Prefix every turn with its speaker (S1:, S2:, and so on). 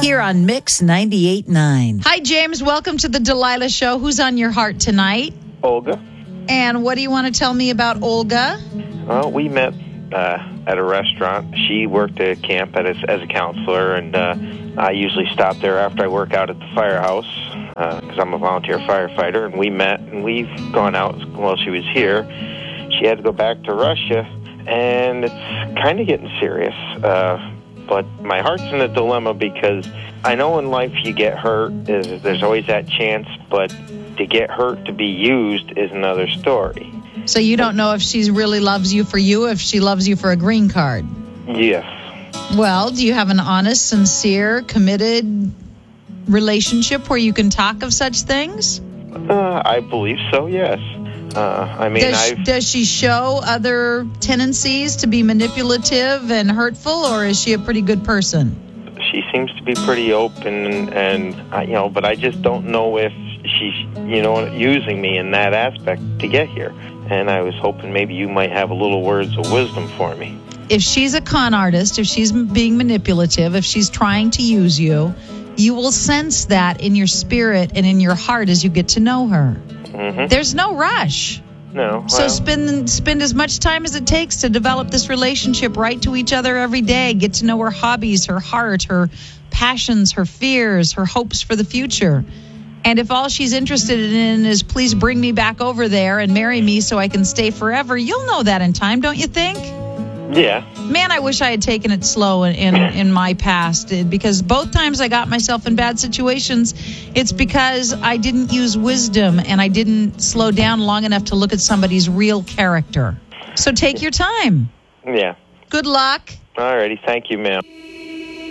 S1: here on Mix 98.9.
S2: Hi, James. Welcome to the Delilah Show. Who's on your heart tonight?
S3: Olga.
S2: And what do you want to tell me about Olga?
S3: Well, we met at a restaurant. She worked at camp as a counselor, and I usually stop there after I work out at the firehouse because I'm a volunteer firefighter. And we met, and we've gone out while she was here. She had to go back to Russia, and it's kind of getting serious. But my heart's in a dilemma because I know in life you get hurt. There's always that chance, but to get hurt to be used is another story.
S2: So you don't know if she really loves you for you, if she loves you for a green card?
S3: Yes.
S2: Well, do you have an honest, sincere, committed relationship where you can talk of such things?
S3: I believe so, yes.
S2: Does she show other tendencies to be manipulative and hurtful, or is she a pretty good person?
S3: She seems to be pretty open, but I just don't know if she's, using me in that aspect to get here. And I was hoping maybe you might have a little words of wisdom for me.
S2: If she's a con artist, if she's being manipulative, if she's trying to use you, you will sense that in your spirit and in your heart as you get to know her.
S3: Mm-hmm.
S2: There's no rush.
S3: No.
S2: So spend as much time as it takes to develop this relationship. Write to each other every day. Get to know her hobbies, her heart, her passions, her fears, her hopes for the future. And if all she's interested in is please bring me back over there and marry me so I can stay forever, you'll know that in time, don't you think?
S3: Yeah.
S2: Man, I wish I had taken it slow in my past, because both times I got myself in bad situations, it's because I didn't use wisdom and I didn't slow down long enough to look at somebody's real character. So take your time.
S3: Yeah.
S2: Good luck.
S3: All righty. Thank you, ma'am.